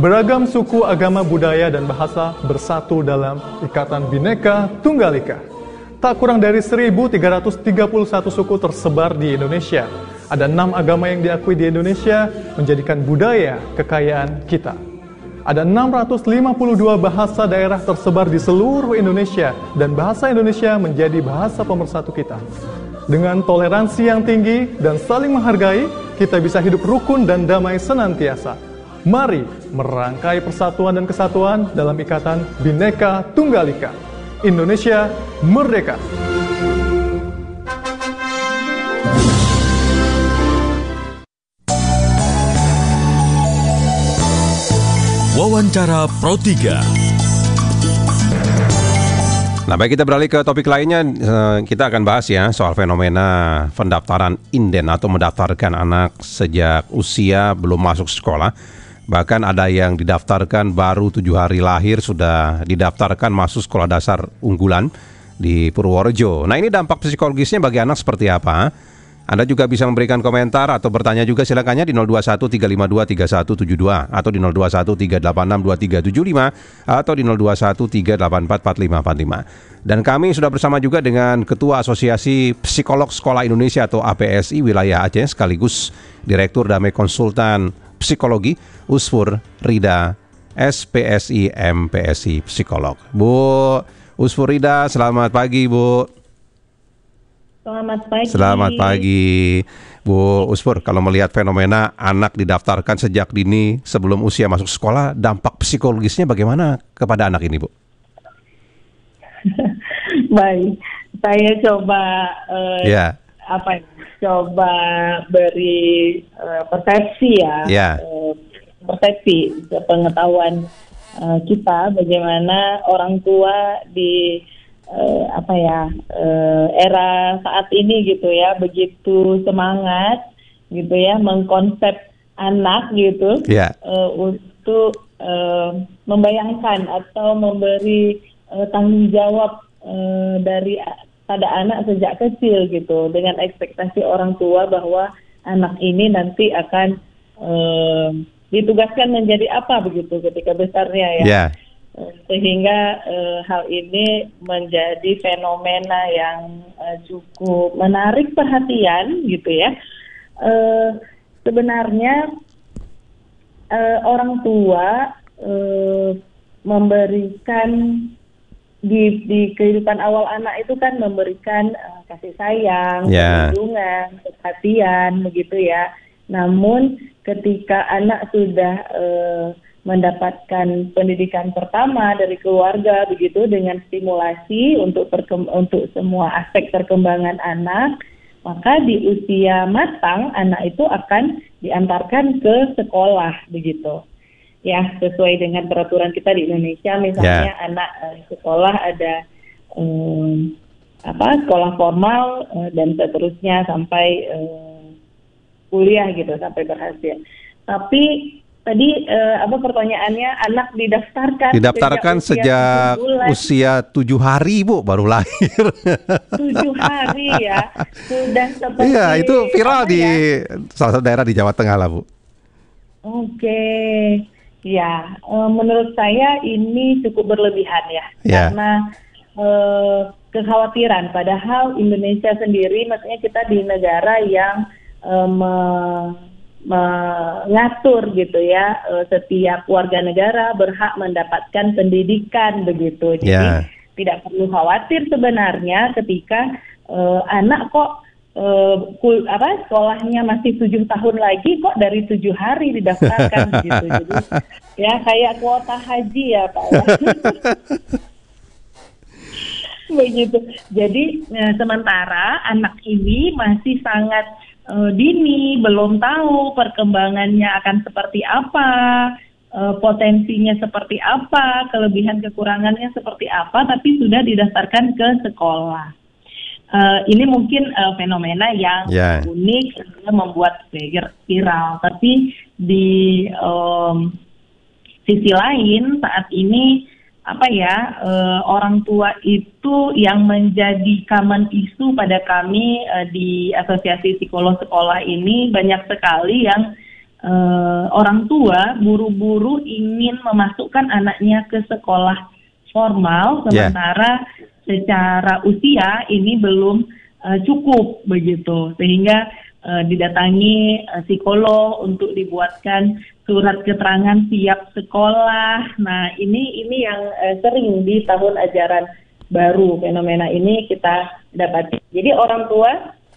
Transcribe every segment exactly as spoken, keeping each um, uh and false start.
Beragam suku, agama, budaya, dan bahasa bersatu dalam Ikatan Bhinneka Tunggal Ika. Tak kurang dari seribu tiga ratus tiga puluh satu suku tersebar di Indonesia. Ada enam agama yang diakui di Indonesia menjadikan budaya kekayaan kita. Ada enam ratus lima puluh dua bahasa daerah tersebar di seluruh Indonesia dan bahasa Indonesia menjadi bahasa pemersatu kita. Dengan toleransi yang tinggi dan saling menghargai, kita bisa hidup rukun dan damai senantiasa. Mari merangkai persatuan dan kesatuan dalam Ikatan Bhinneka Tunggal Ika. Indonesia merdeka! Wawancara Pro tiga. Nah, baik, kita beralih ke topik lainnya. Kita akan bahas ya soal fenomena pendaftaran inden atau mendaftarkan anak sejak usia belum masuk sekolah. Bahkan ada yang didaftarkan baru tujuh hari lahir sudah didaftarkan masuk sekolah dasar unggulan di Purworejo. Nah, ini dampak psikologisnya bagi anak seperti apa? Anda juga bisa memberikan komentar atau bertanya juga, silakannya di nol dua satu tiga lima dua tiga satu tujuh dua atau di nol dua satu tiga delapan enam dua tiga tujuh lima atau di nol dua satu tiga delapan empat empat lima empat lima. Dan kami sudah bersama juga dengan Ketua Asosiasi Psikolog Sekolah Indonesia atau A P S I Wilayah Aceh sekaligus Direktur Damai Konsultan Psikologi Usfur Rida, S P S I M P S I Psikolog. Bu Usfur Rida, selamat pagi Bu. Selamat pagi. Selamat pagi Bu Usfur. Kalau melihat fenomena anak didaftarkan sejak dini sebelum usia masuk sekolah, dampak psikologisnya bagaimana kepada anak ini Bu? Baik, saya coba uh, ya. apa coba beri uh, persepsi ya, ya. Uh, persepsi pengetahuan uh, kita bagaimana orang tua di Uh, apa ya uh, era saat ini gitu ya, begitu semangat gitu ya mengkonsep anak gitu yeah. uh, untuk uh, membayangkan atau memberi uh, tanggung jawab uh, dari pada anak sejak kecil gitu, dengan ekspektasi orang tua bahwa anak ini nanti akan uh, ditugaskan menjadi apa begitu ketika besarnya ya. Yeah. Sehingga uh, hal ini menjadi fenomena yang uh, cukup menarik perhatian gitu ya. Uh, sebenarnya uh, orang tua uh, memberikan di, di kehidupan awal anak itu kan memberikan uh, kasih sayang, yeah. perlindungan, perhatian begitu ya. Namun ketika anak sudah uh, mendapatkan pendidikan pertama dari keluarga begitu, dengan stimulasi untuk perkem- untuk semua aspek perkembangan anak, maka di usia matang anak itu akan diantarkan ke sekolah begitu ya, sesuai dengan peraturan kita di Indonesia. Misalnya yeah. anak uh, sekolah ada um, apa sekolah formal uh, dan seterusnya sampai uh, kuliah gitu, sampai berhasil. Tapi tadi uh, apa pertanyaannya, anak didaftarkan didaftarkan sejak, sejak usia tujuh hari Bu, baru lahir. Tujuh hari ya, sudah seperti. Iya, itu viral di ya? salah satu daerah di Jawa Tengah lah Bu. Oke, ya uh, menurut saya ini cukup berlebihan ya, ya. karena uh, kekhawatiran. Padahal Indonesia sendiri, maksudnya kita di negara yang uh, me- mengatur gitu ya, setiap warga negara berhak mendapatkan pendidikan begitu. Jadi yeah. tidak perlu khawatir sebenarnya ketika uh, anak kok uh, kul, apa sekolahnya masih tujuh tahun lagi, kok dari tujuh hari didaftarkan begitu. Jadi ya kayak kuota haji ya Pak. Begitu. Jadi eh, sementara anak ini masih sangat uh, dini, belum tahu perkembangannya akan seperti apa, uh, potensinya seperti apa, kelebihan kekurangannya seperti apa, tapi sudah didaftarkan ke sekolah. Uh, ini mungkin uh, fenomena yang yeah. unik, membuat viral. Tapi di um, sisi lain saat ini apa ya uh, orang tua itu yang menjadi common issue pada kami uh, di Asosiasi Psikolog Sekolah ini banyak sekali yang uh, orang tua buru-buru ingin memasukkan anaknya ke sekolah formal, sementara yeah. secara usia ini belum uh, cukup begitu, sehingga uh, didatangi uh, psikolog untuk dibuatkan surat keterangan siap sekolah. Nah ini ini yang uh, sering di tahun ajaran baru, fenomena ini kita dapati. Jadi orang tua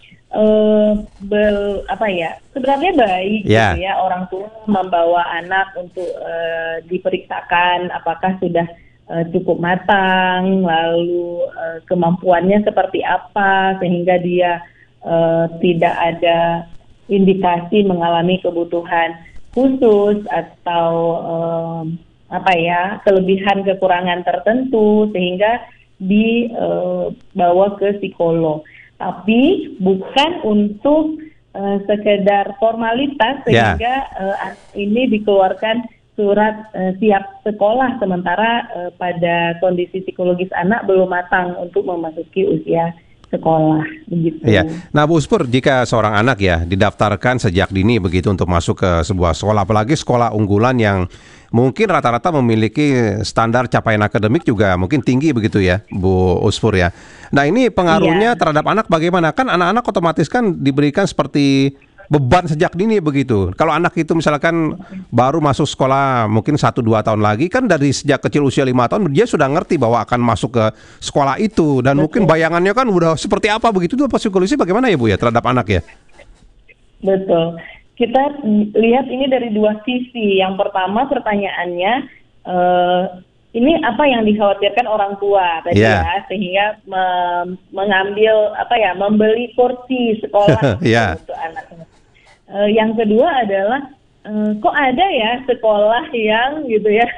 uh, bel, apa ya sebenarnya baik yeah. gitu ya, orang tua membawa anak untuk uh, diperiksakan apakah sudah Uh, cukup matang, lalu uh, kemampuannya seperti apa, sehingga dia uh, tidak ada indikasi mengalami kebutuhan khusus atau um, apa ya kelebihan kekurangan tertentu, sehingga dibawa uh, ke psikolog. Tapi bukan untuk uh, sekedar formalitas, sehingga yeah. uh, ini dikeluarkan surat uh, siap sekolah, sementara uh, pada kondisi psikologis anak belum matang untuk memasuki usia sekolah begitu. Iya. Nah, Bu Uspur, jika seorang anak ya didaftarkan sejak dini begitu untuk masuk ke sebuah sekolah, apalagi sekolah unggulan yang mungkin rata-rata memiliki standar capaian akademik juga mungkin tinggi begitu ya, Bu Uspur ya. Nah, ini pengaruhnya iya. terhadap anak bagaimana? Kan anak-anak otomatis kan diberikan seperti beban sejak dini begitu. Kalau anak itu misalkan baru masuk sekolah mungkin satu dua tahun lagi, kan dari sejak kecil usia lima tahun dia sudah ngerti bahwa akan masuk ke sekolah itu, dan Betul. mungkin bayangannya kan udah seperti apa begitu. Itu psikologi bagaimana ya Bu ya terhadap anak ya? Betul. Kita lihat ini dari dua sisi. Yang pertama pertanyaannya, uh, ini apa yang dikhawatirkan orang tua tadi yeah. ya, sehingga me- mengambil apa ya, membeli porsi sekolah yeah. untuk anaknya. Uh, yang kedua adalah uh, kok ada ya sekolah yang gitu ya,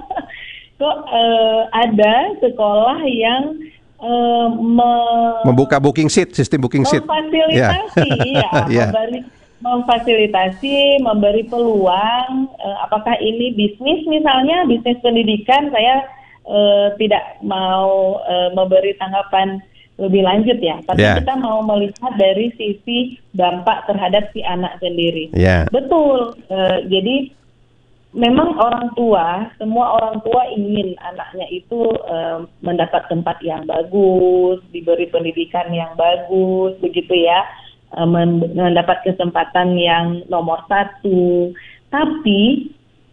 kok uh, ada sekolah yang uh, me- membuka booking seat, sistem booking seat, memfasilitasi, yeah. ya, yeah. memberi, memfasilitasi, memberi peluang. Uh, apakah ini bisnis misalnya, bisnis pendidikan? Saya uh, tidak mau uh, memberi tanggapan lebih lanjut ya, tapi yeah. kita mau melihat dari sisi dampak terhadap si anak sendiri. Yeah. Betul. Uh, jadi memang orang tua, semua orang tua ingin anaknya itu uh, mendapat tempat yang bagus, diberi pendidikan yang bagus, begitu ya, uh, mendapat kesempatan yang nomor satu. Tapi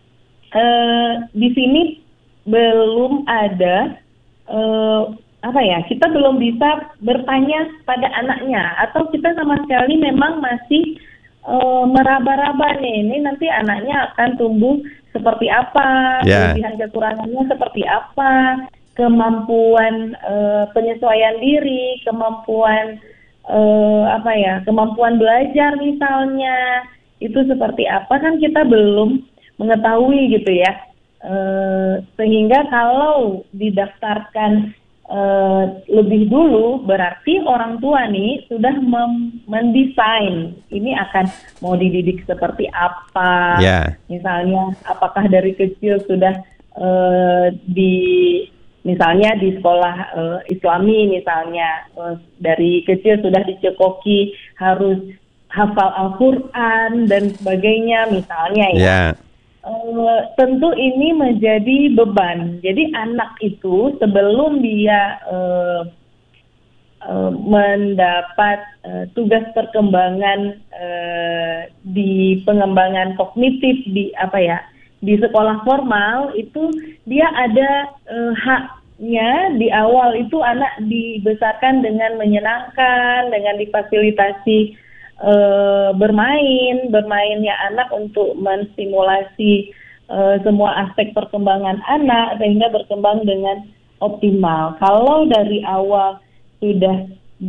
uh, di sini belum ada uh, apa ya, kita belum bisa bertanya pada anaknya, atau kita sama sekali memang masih uh, meraba-raba nih, ini nanti anaknya akan tumbuh seperti apa, yeah. kelebihan kekurangannya seperti apa, kemampuan uh, penyesuaian diri, kemampuan uh, apa ya, kemampuan belajar misalnya, itu seperti apa, kan kita belum mengetahui gitu ya, uh, sehingga kalau didaftarkan Uh, lebih dulu, berarti orang tua nih sudah mem- mendesain ini akan mau dididik seperti apa, yeah. misalnya apakah dari kecil sudah uh, di misalnya di sekolah uh, Islami misalnya, uh, dari kecil sudah dicekoki harus hafal Al-Quran dan sebagainya misalnya ya. Yeah. Uh, tentu ini menjadi beban. Jadi anak itu sebelum dia uh, uh, mendapat uh, tugas perkembangan uh, di pengembangan kognitif di apa ya di sekolah formal, itu dia ada uh, haknya di awal itu anak dibesarkan dengan menyenangkan, dengan difasilitasi Uh, bermain, bermainnya anak untuk menstimulasi uh, semua aspek perkembangan anak sehingga berkembang dengan optimal. Kalau dari awal sudah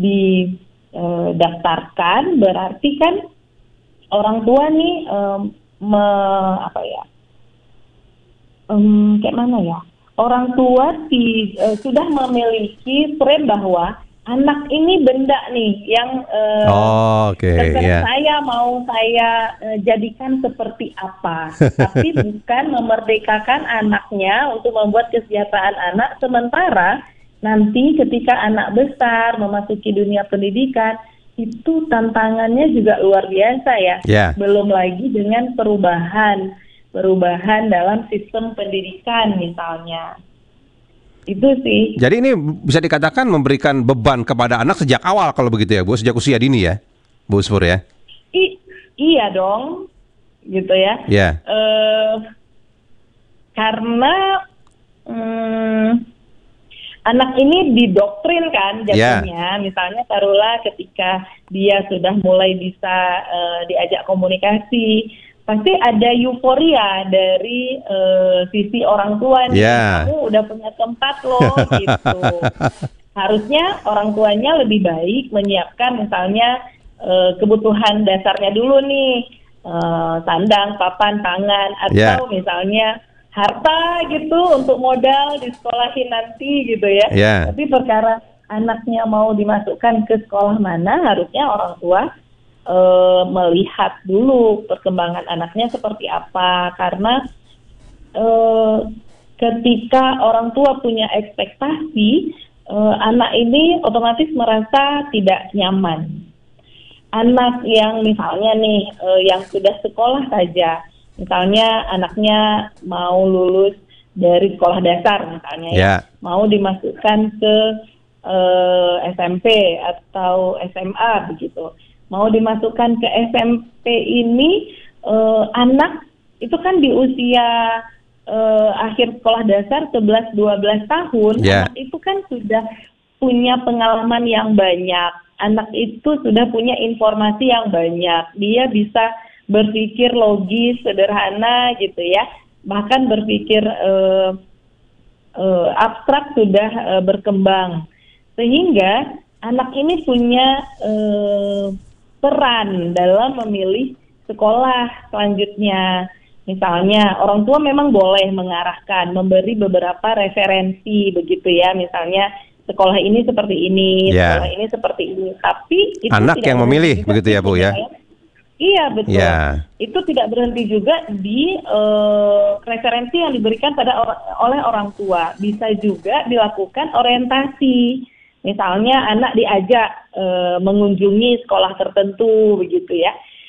didaftarkan, uh, berarti kan orang tua nih um, me, apa ya, um, kayak mana ya? Orang tua si, uh, sudah memiliki frame bahwa anak ini benda nih yang uh, oh, okay, yeah. saya mau saya uh, jadikan seperti apa, tapi bukan memerdekakan anaknya untuk membuat kesejahteraan anak, sementara nanti ketika anak besar memasuki dunia pendidikan itu tantangannya juga luar biasa ya. Yeah. Belum lagi dengan perubahan, perubahan dalam sistem pendidikan misalnya. Itu sih. Jadi ini bisa dikatakan memberikan beban kepada anak sejak awal kalau begitu ya Bu, sejak usia dini ya, Bu Spur ya? I, iya dong, gitu ya. Ya. Yeah. Uh, karena um, anak ini didoktrin kan jadinya, yeah. Misalnya taruhlah ketika dia sudah mulai bisa uh, diajak komunikasi, pasti ada euforia dari uh, sisi orang tua nih, yeah. Kamu udah punya tempat loh, gitu. Harusnya orang tuanya lebih baik menyiapkan misalnya uh, kebutuhan dasarnya dulu nih, uh, sandang, papan, pangan, atau yeah. misalnya harta gitu untuk modal di sekolahin nanti gitu ya. Yeah. Tapi perkara anaknya mau dimasukkan ke sekolah mana, harusnya orang tua Uh, melihat dulu perkembangan anaknya seperti apa, karena uh, ketika orang tua punya ekspektasi, uh, anak ini otomatis merasa tidak nyaman. Anak yang misalnya nih uh, yang sudah sekolah saja, misalnya anaknya mau lulus dari sekolah dasar misalnya, yeah. ya, mau dimasukkan ke uh, S M P atau S M A begitu. Mau dimasukkan ke S M P ini, uh, anak itu kan di usia uh, akhir sekolah dasar sebelas dua belas tahun, yeah. Anak itu kan sudah punya pengalaman yang banyak, anak itu sudah punya informasi yang banyak, dia bisa berpikir logis, sederhana gitu ya, bahkan berpikir uh, uh, abstrak sudah uh, berkembang, sehingga anak ini punya uh, peran dalam memilih sekolah selanjutnya. Misalnya orang tua memang boleh mengarahkan, memberi beberapa referensi begitu ya. Misalnya sekolah ini seperti ini, yeah. sekolah ini seperti ini. Tapi itu anak tidak yang memilih begitu ya Bu ya? Iya betul. Yeah. Itu tidak berhenti juga di uh, referensi yang diberikan pada or- oleh orang tua. Bisa juga dilakukan orientasi. Misalnya anak diajak e, mengunjungi sekolah tertentu begitu ya.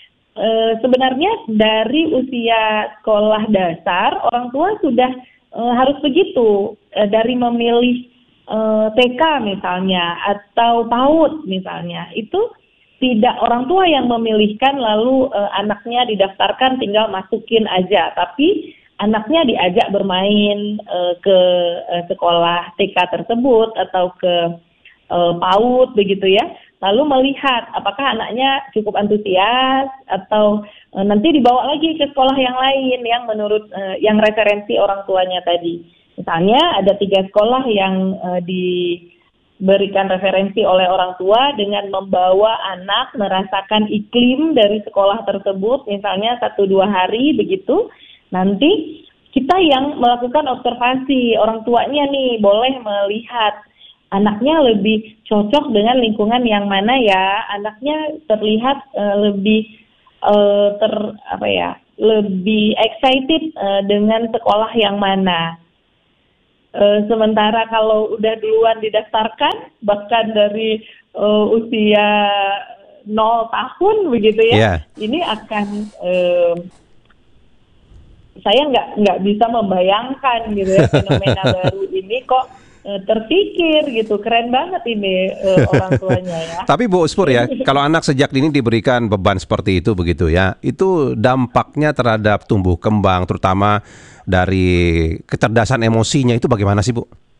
E, sebenarnya dari usia sekolah dasar orang tua sudah e, harus begitu, e, dari memilih e, T K misalnya atau PAUD misalnya, itu tidak orang tua yang memilihkan lalu e, anaknya didaftarkan tinggal masukin aja, tapi anaknya diajak bermain e, ke e, sekolah T K tersebut atau ke Uh, PAUD begitu ya, lalu melihat apakah anaknya cukup antusias atau uh, nanti dibawa lagi ke sekolah yang lain yang menurut uh, yang referensi orang tuanya tadi. Misalnya ada tiga sekolah yang uh, diberikan referensi oleh orang tua dengan membawa anak merasakan iklim dari sekolah tersebut, misalnya satu dua hari begitu. Nanti kita yang melakukan observasi, orang tuanya nih boleh melihat anaknya lebih cocok dengan lingkungan yang mana ya, anaknya terlihat uh, lebih uh, ter apa ya, lebih excited uh, dengan sekolah yang mana. Uh, sementara kalau udah duluan didaftarkan, bahkan dari uh, usia nol tahun begitu ya, yeah. Ini akan uh, saya nggak nggak bisa membayangkan gitu ya fenomena baru ini kok terpikir gitu, keren banget ini uh, orang tuanya ya. Tapi Bu Spur ya, kalau anak sejak dini diberikan beban seperti itu begitu ya, itu dampaknya terhadap tumbuh kembang, terutama dari kecerdasan emosinya itu bagaimana sih Bu?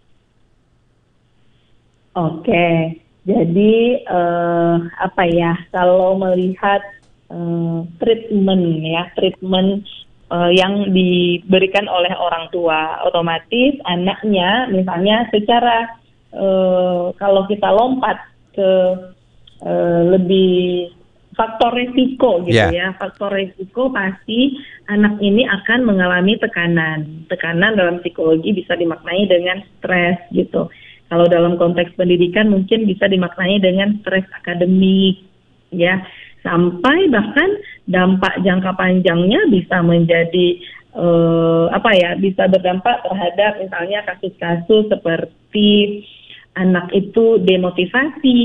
Oke, jadi uh, apa ya, kalau melihat uh, treatment ya, treatment Uh, yang diberikan oleh orang tua, otomatis anaknya misalnya secara uh, kalau kita lompat ke uh, lebih faktor risiko gitu yeah. ya, faktor risiko pasti anak ini akan mengalami tekanan. Tekanan dalam psikologi bisa dimaknai dengan stres gitu. Kalau dalam konteks pendidikan mungkin bisa dimaknai dengan stres akademik ya. Sampai bahkan dampak jangka panjangnya bisa menjadi uh, apa ya, bisa berdampak terhadap misalnya kasus-kasus seperti anak itu demotivasi,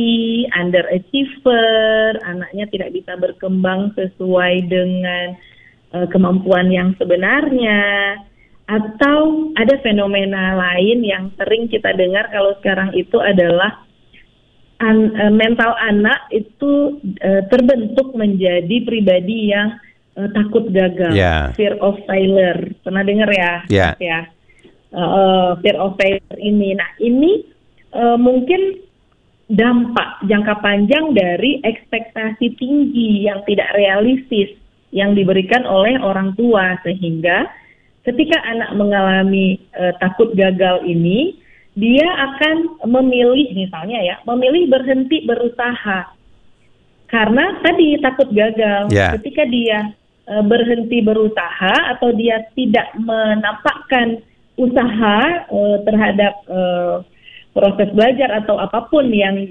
underachiever, anaknya tidak bisa berkembang sesuai dengan uh, kemampuan yang sebenarnya, atau ada fenomena lain yang sering kita dengar kalau sekarang itu adalah an, uh, mental anak itu uh, terbentuk menjadi pribadi yang uh, takut gagal, yeah. fear of failure. Pernah dengar ya? Yeah. Ya, uh, fear of failure ini. Nah, ini uh, mungkin dampak jangka panjang dari ekspektasi tinggi yang tidak realistis yang diberikan oleh orang tua, sehingga ketika anak mengalami uh, takut gagal ini, dia akan memilih misalnya ya, memilih berhenti berusaha karena tadi takut gagal. Yeah. Ketika dia uh, berhenti berusaha atau dia tidak menampakkan usaha uh, terhadap uh, proses belajar atau apapun yang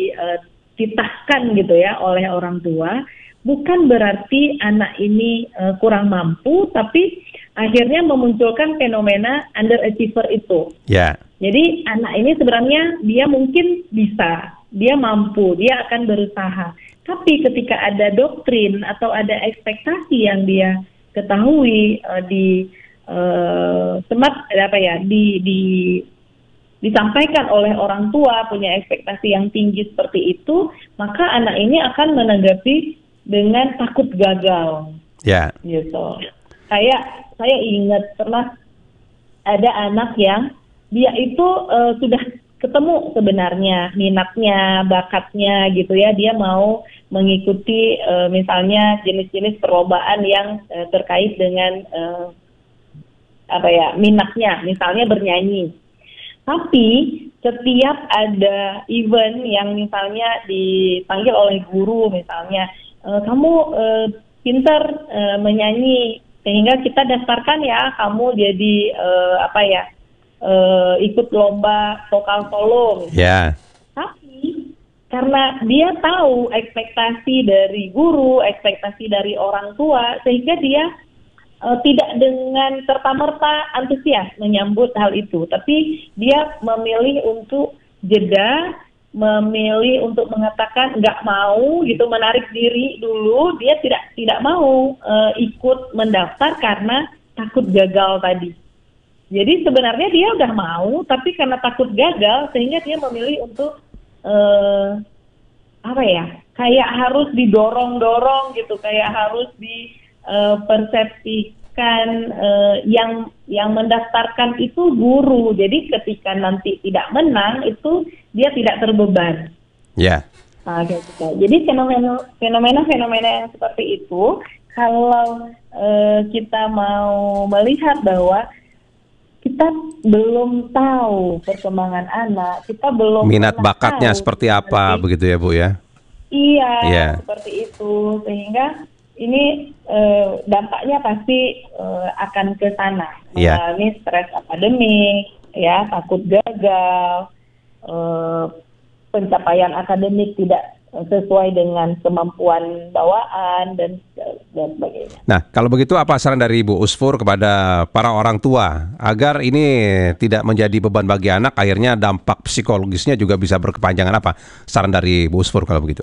dititahkan uh, gitu ya oleh orang tua, bukan berarti anak ini uh, kurang mampu, tapi akhirnya memunculkan fenomena underachiever itu. Ya. Jadi anak ini sebenarnya dia mungkin bisa, dia mampu, dia akan berusaha. Tapi ketika ada doktrin atau ada ekspektasi yang dia ketahui uh, di uh, semat apa ya di di disampaikan oleh orang tua, punya ekspektasi yang tinggi seperti itu, maka anak ini akan menanggapi dengan takut gagal. Ya. Gitu. Saya saya ingat pernah ada anak yang dia itu uh, sudah ketemu sebenarnya minatnya, bakatnya gitu ya. Dia mau mengikuti uh, misalnya jenis-jenis perlombaan yang uh, terkait dengan uh, apa ya minatnya, misalnya bernyanyi. Tapi setiap ada event yang misalnya dipanggil oleh guru, misalnya e, kamu e, pintar e, menyanyi, sehingga kita daftarkan ya kamu jadi e, apa ya e, ikut lomba vokal solo. Ya. Yeah. Tapi karena dia tahu ekspektasi dari guru, ekspektasi dari orang tua, sehingga dia Uh, tidak dengan serta-merta antusias menyambut hal itu, tapi dia memilih untuk jeda, memilih untuk mengatakan nggak mau gitu, menarik diri dulu. Dia tidak tidak mau uh, ikut mendaftar karena takut gagal tadi. Jadi sebenarnya dia udah mau, tapi karena takut gagal sehingga dia memilih untuk uh, apa ya, kayak harus didorong-dorong gitu, kayak harus di Uh, persepsikan uh, yang yang mendaftarkan itu guru. Jadi ketika nanti tidak menang itu dia tidak terbeban. Ya. Yeah. Nah, gitu. Jadi fenomena fenomena-fenomena yang seperti itu, kalau uh, kita mau melihat bahwa kita belum tahu perkembangan anak, kita belum minat bakatnya tahu seperti apa, seperti, begitu ya Bu ya? Iya, yeah. seperti itu, sehingga ini eh, dampaknya pasti eh, akan ke sana, yeah. mengalami stres akademik, ya, takut gagal, eh, pencapaian akademik tidak sesuai dengan kemampuan bawaan dan dan sebagainya. Nah, kalau begitu apa saran dari Ibu Usfur kepada para orang tua agar ini tidak menjadi beban bagi anak, akhirnya dampak psikologisnya juga bisa berkepanjangan, apa saran dari Ibu Usfur kalau begitu?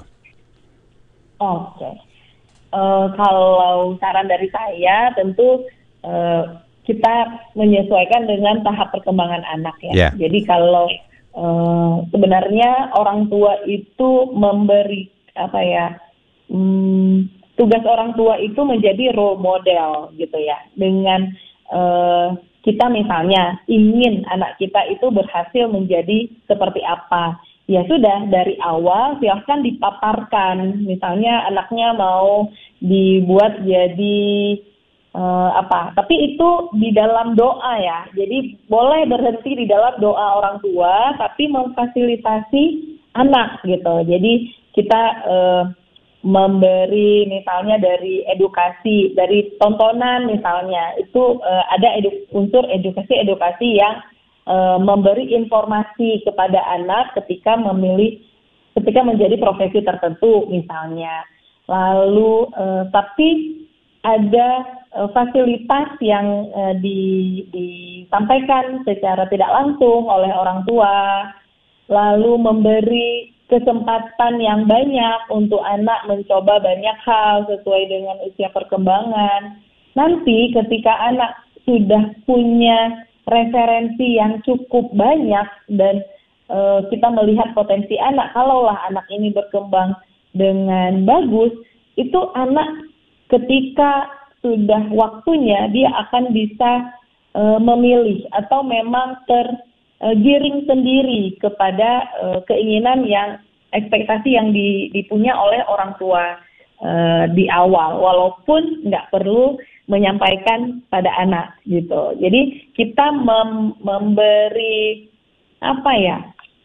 Oke. Okay. Uh, kalau saran dari saya tentu uh, kita menyesuaikan dengan tahap perkembangan anak ya. Yeah. Jadi kalau uh, sebenarnya orang tua itu memberi apa ya, um, tugas orang tua itu menjadi role model gitu ya. Dengan uh, kita misalnya ingin anak kita itu berhasil menjadi seperti apa. Ya sudah, dari awal silahkan dipaparkan. Misalnya anaknya mau dibuat jadi uh, apa, tapi itu di dalam doa ya. Jadi boleh berhenti di dalam doa orang tua, tapi memfasilitasi anak gitu. Jadi kita uh, memberi misalnya dari edukasi, dari tontonan misalnya, itu uh, ada edu- unsur edukasi-edukasi yang Uh, memberi informasi kepada anak ketika memilih, ketika menjadi profesi tertentu misalnya. Lalu uh, tapi ada uh, fasilitas yang uh, di, disampaikan secara tidak langsung oleh orang tua lalu memberi kesempatan yang banyak untuk anak mencoba banyak hal sesuai dengan usia perkembangan. Nanti ketika anak sudah punya referensi yang cukup banyak dan e, kita melihat potensi anak, kalaulah anak ini berkembang dengan bagus, itu anak ketika sudah waktunya dia akan bisa e, memilih atau memang ter giring sendiri kepada uh, keinginan yang ekspektasi yang di, dipunya oleh orang tua uh, di awal, walaupun nggak perlu menyampaikan pada anak gitu. Jadi kita mem- memberi apa ya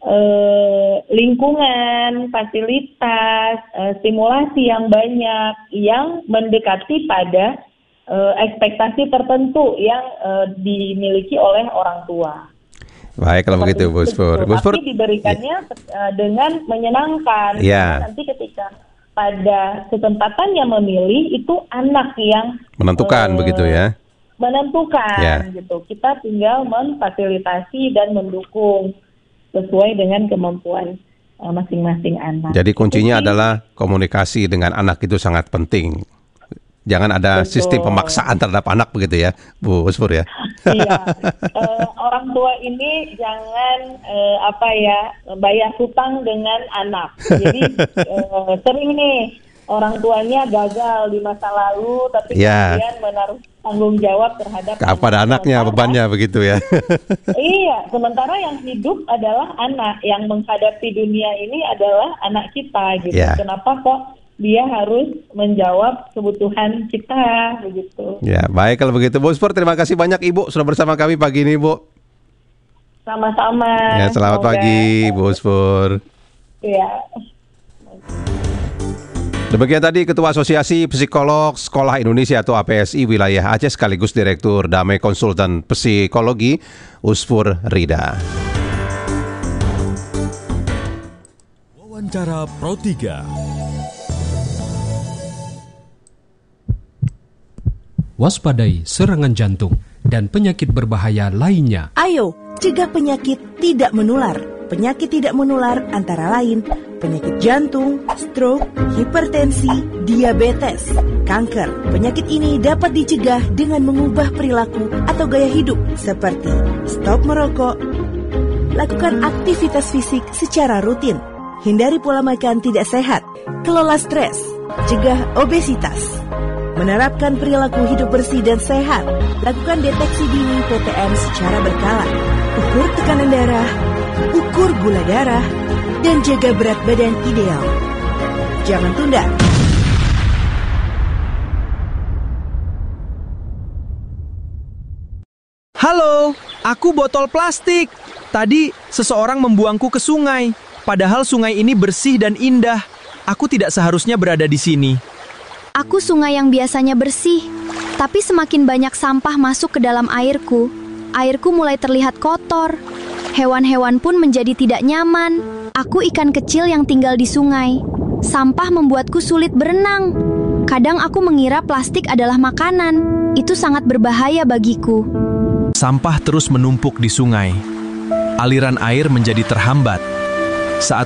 uh, lingkungan, fasilitas, uh, stimulasi yang banyak yang mendekati pada uh, ekspektasi tertentu yang uh, dimiliki oleh orang tua. Baik kalau begitu Bu Spur. Bu Spur. Tapi diberikannya ya. dengan menyenangkan. Ya. Nanti ketika pada kesempatannya memilih itu anak yang menentukan uh, begitu ya. Menentukan ya. Gitu. Kita tinggal memfasilitasi dan mendukung sesuai dengan kemampuan uh, masing-masing anak. Jadi kuncinya Jadi, adalah komunikasi dengan anak itu sangat penting. Jangan ada betul. Sistem pemaksaan terhadap anak begitu ya, Bu Spur ya. Iya, uh, orang tua ini jangan uh, apa ya bayar hutang dengan anak. Jadi uh, sering nih orang tuanya gagal di masa lalu, tapi ya. kemudian menaruh tanggung jawab terhadap kepada anak. anaknya, bebannya begitu ya. Iya, sementara yang hidup adalah anak, yang menghadapi dunia ini adalah anak kita gitu. Ya. Kenapa kok dia harus menjawab kebutuhan kita begitu. Ya, baik kalau begitu Bu Spur, terima kasih banyak Ibu sudah bersama kami pagi ini, Bu. Sama-sama. Ya, selamat Semoga. pagi Bu Spur. Iya. Demikian tadi Ketua Asosiasi Psikolog Sekolah Indonesia atau A P S I Wilayah Aceh sekaligus Direktur Damai Konsultan Psikologi Usfur Rida. Wawancara Pro tiga. Waspadai serangan jantung dan penyakit berbahaya lainnya. Ayo, cegah penyakit tidak menular. Penyakit tidak menular antara lain penyakit jantung, stroke, hipertensi, diabetes, kanker. Penyakit ini dapat dicegah dengan mengubah perilaku atau gaya hidup seperti stop merokok, lakukan aktivitas fisik secara rutin, hindari pola makan tidak sehat, kelola stres, cegah obesitas. Menerapkan perilaku hidup bersih dan sehat. Lakukan deteksi dini P T M secara berkala. Ukur tekanan darah, ukur gula darah, dan jaga berat badan ideal. Jangan tunda. Halo, aku botol plastik. Tadi seseorang membuangku ke sungai. Padahal sungai ini bersih dan indah. Aku tidak seharusnya berada di sini. Aku sungai yang biasanya bersih, tapi semakin banyak sampah masuk ke dalam airku. Airku mulai terlihat kotor. Hewan-hewan pun menjadi tidak nyaman. Aku ikan kecil yang tinggal di sungai. Sampah membuatku sulit berenang. Kadang aku mengira plastik adalah makanan. Itu sangat berbahaya bagiku. Sampah terus menumpuk di sungai. Aliran air menjadi terhambat. Saat